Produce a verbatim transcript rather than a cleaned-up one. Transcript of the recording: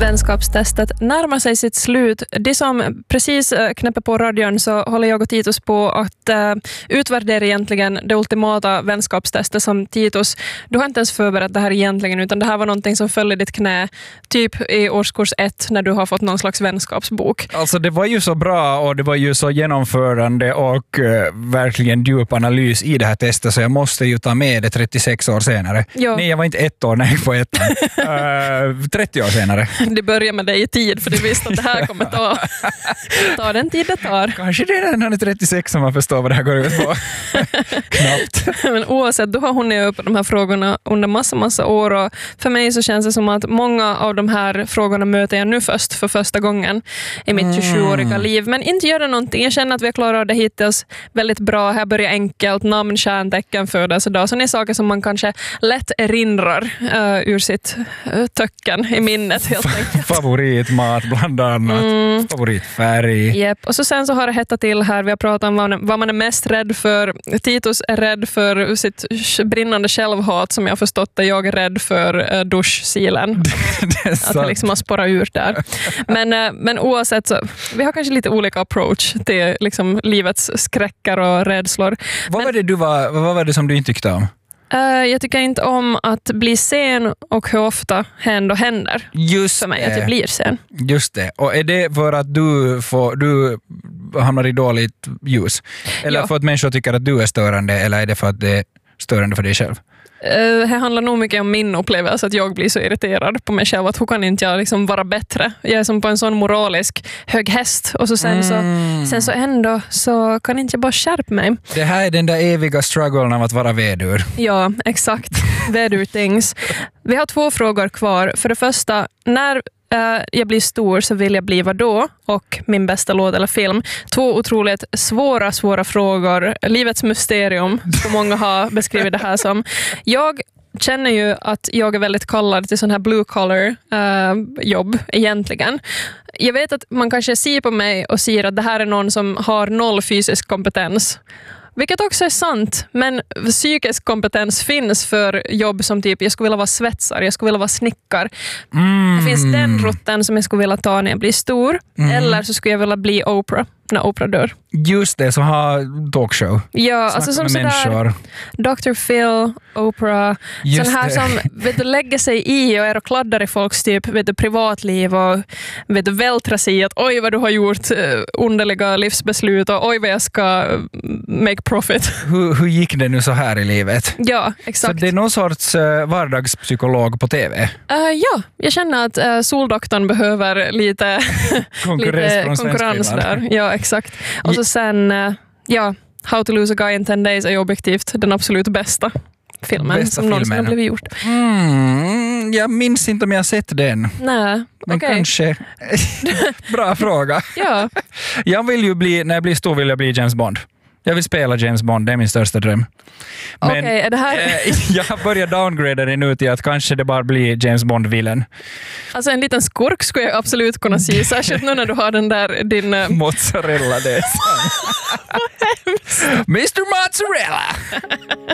vänskapstestet närmar sig sitt slut. Det som precis knäpper på radion så håller jag och Titus på att uh, utvärdera egentligen det ultimata vänskapstestet som Titus. Du har inte ens förberett det här egentligen utan det här var någonting som föll i ditt knä typ i årskurs ett när du har fått någon slags vänskapsbok. Alltså det var ju så bra och det var ju så genomförande och uh, verkligen djup analys i det här testet så jag måste ju ta med det trettiosex år senare. Jo. Nej, jag var inte ett år när jag gick på ettan. uh, trettio år senare. Det börjar med dig i tid för du visste att det här kommer ta, ta den tid det tar. Kanske det är när han är trettiosex som man förstår vad det här går ut på. Knappt. Men oavsett, du har hunnit upp de här frågorna under massa, massa år och för mig så känns det som att många av de här frågorna möter jag nu först för första gången i mitt tjugosjuåriga liv. Men inte gör det någonting. Jag känner att vi har klarat det hittills väldigt bra. Här börjar enkelt, namn, kärntecken, födelsedag. Sådana är saker som man kanske lätt erinrar uh, ur sitt uh, töcken i minnet helt enkelt. Favoritmat bland annat. Mm. Favoritfärg. Yep. Och så sen så har det hettat till här. Vi har pratat om vad, vad man är mest rädd för. Titus är rädd för sitt brinnande självhat som jag har förstått att jag är rädd för uh, duschsilen. Det att det liksom har spårat ur där. Men, uh, men oavsett så vi har kanske lite olika approach till liksom, livets skräckar och rädslor. Vad men, var det du var, vad var det som du inte tyckte om? Uh, jag tycker inte om att bli sen och hur ofta ändå händer. Just för mig det. Att jag blir sen. Just det. Och är det för att du, får, du hamnar i dåligt ljus? Eller ja. För att människor tycker att du är störande eller är det för att det är störande för dig själv? Uh, det handlar nog mycket om min upplevelse att jag blir så irriterad på mig själv att hur kan inte jag liksom vara bättre? Jag är som på en sån moralisk hög häst och så sen, mm. så, sen så ändå så kan inte jag bara skärpa mig. Det här är den där eviga strugglen av att vara vädur. Ja, exakt. Vädur things. Vi har två frågor kvar. För det första, när Uh, jag blir stor så vill jag bli vad då? Och min bästa låt eller film. Två otroligt svåra, svåra frågor. Livets mysterium, som många har beskrivit det här som. Jag känner ju att jag är väldigt kallad till sån här blue collar uh, jobb egentligen. Jag vet att man kanske ser på mig och säger att det här är någon som har noll fysisk kompetens. Vilket också är sant, men psykisk kompetens finns för jobb som typ, jag skulle vilja vara svetsare, jag skulle vilja vara snickar. Mm. Det finns den rutten som jag skulle vilja ta när jag blir stor, mm. eller så skulle jag vilja bli Oprah, när Oprah dör. Just det, som har talkshow. Ja, alltså som sådär doktor Phil, Oprah, sån här det. Som vet du, lägger sig i och är och kladdar i folks typ, vet du, privatliv och vet du, vältrar sig i att oj vad du har gjort uh, underliga livsbeslut och oj vad jag ska uh, make profit. Hur, hur gick det nu så här i livet? Ja, exakt. Så det är någon sorts uh, vardagspsykolog på T V? Uh, ja, jag känner att uh, Soldoktorn behöver lite konkurrens, lite konkurrens där. Ja, exakt. Och så sen, uh, ja, How to lose a guy in ten days är objektivt den absolut bästa filmen bästa som någonsin har blivit gjort. Mm, jag minns inte om jag har sett den. Nej, men okay. Kanske. Bra fråga. Ja. Jag vill ju bli, när jag blir stor vill jag bli James Bond. Jag vill spela James Bond, det är min största dröm. Okej, okay, är det här... eh, jag börjar downgrada det nu till att kanske det bara blir James Bond-villen. Alltså en liten skurk skulle jag absolut kunna se, särskilt nu när du har den där din... Uh... Mozzarella, det är sant. mister Mozzarella!